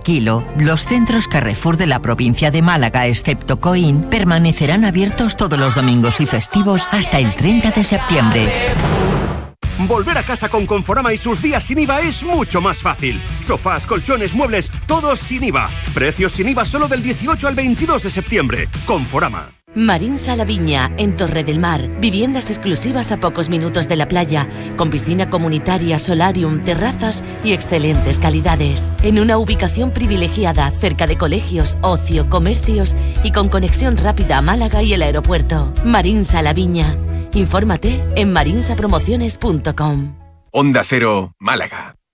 tranquilo. Los centros Carrefour de la provincia de Málaga, excepto Coín, permanecerán abiertos todos los domingos y festivos hasta el 30 de septiembre. Volver a casa con Conforama y sus días sin IVA es mucho más fácil. Sofás, colchones, muebles, todos sin IVA. Precios sin IVA solo del 18 al 22 de septiembre. Conforama. Marinsa La Viña, en Torre del Mar. Viviendas exclusivas a pocos minutos de la playa, con piscina comunitaria, solarium, terrazas y excelentes calidades. En una ubicación privilegiada, cerca de colegios, ocio, comercios y con conexión rápida a Málaga y el aeropuerto. Marinsa La Viña. Infórmate en marinsapromociones.com. Onda Cero, Málaga.